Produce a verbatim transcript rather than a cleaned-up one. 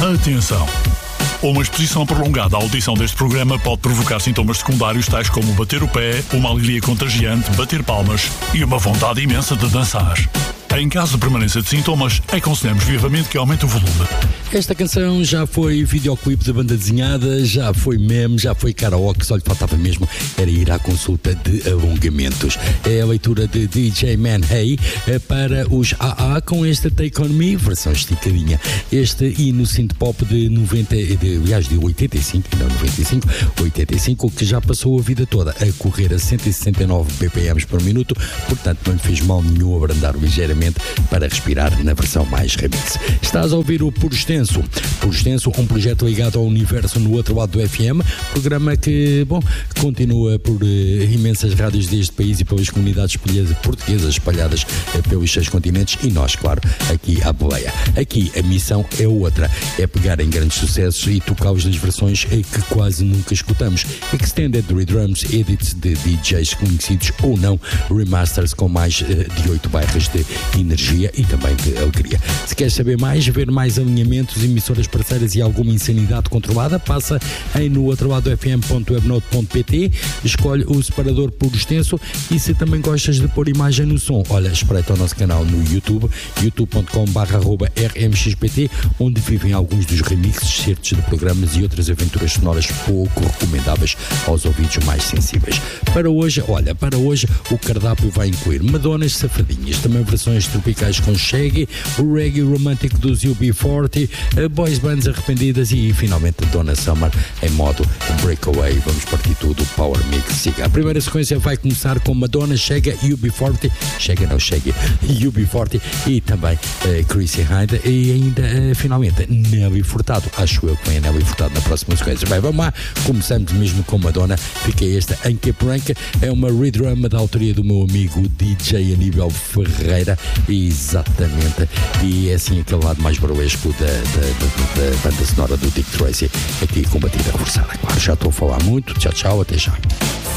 Atenção! Uma exposição prolongada à audição deste programa pode provocar sintomas secundários tais como bater o pé, uma alegria contagiante, bater palmas e uma vontade imensa de dançar. Em caso de permanência de sintomas, aconselhamos vivamente que aumente o volume. Esta canção já foi videoclipe de banda desenhada, já foi meme, já foi karaoke, só lhe faltava mesmo era ir à consulta de alongamentos. É a leitura de D J Man Hey para os A A com esta Take On Me, versão esticadinha. Este hino synth pop de noventa, de, aliás, de oitenta e cinco, não noventa e cinco, oitenta e cinco, que já passou a vida toda a correr a cento e sessenta e nove B P Ms por minuto, portanto não lhe fez mal nenhum abrandar ligeiramente para respirar na versão mais remix. Estás a ouvir o Por Extenso. Por Extenso, um projeto ligado ao universo no outro lado do F M, programa que, bom, continua por uh, imensas rádios deste país e pelas comunidades portuguesas espalhadas uh, pelos seis continentes e nós, claro, aqui à boleia. Aqui a missão é outra, é pegar em grandes sucessos e tocá-los nas versões uh, que quase nunca escutamos. Extended Redrums, edits de D Js conhecidos ou não, remasters com mais uh, de oito barras de energia e também de alegria. Se queres saber mais, ver mais alinhamentos, emissoras parceiras e alguma insanidade controlada, passa em no outro lado f m ponto webnote ponto p t, escolhe o separador Por Extenso e se também gostas de pôr imagem no som, olha, espreita o nosso canal no YouTube, youtube ponto com barra arroba r m x p t, onde vivem alguns dos remixes, certos de programas e outras aventuras sonoras pouco recomendáveis aos ouvidos mais sensíveis. Para hoje, olha, para hoje o cardápio vai incluir Madonas safadinhas, também versões tropicais com Shaggy, o reggae romântico dos U B quarenta, boys bands arrependidas e finalmente Donna Summer em modo breakaway. Vamos partir tudo, Power Mix. Siga. A primeira sequência vai começar com Madonna, Chega, U B quarenta, Chega não, Chega, U B quarenta e também uh, Chrissy Hynde e ainda uh, finalmente Nelly Furtado. Acho eu que vem a Nelly Furtado na próxima sequência. Bem, vamos lá, começamos mesmo com Madonna. Fica esta em Cape Rank, é uma redrama da autoria do meu amigo D J Aníbal Ferreira. Exatamente, e é assim aquele lado mais baroesco da, da, da, da banda sonora do Dick Tracy, aqui com batida reforçada. Claro, já estou a falar muito. Tchau, tchau, até já.